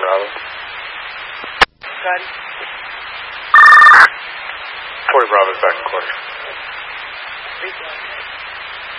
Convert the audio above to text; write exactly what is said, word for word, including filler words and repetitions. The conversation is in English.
Bravo. Got it. forty Bravo, second quarter. Three,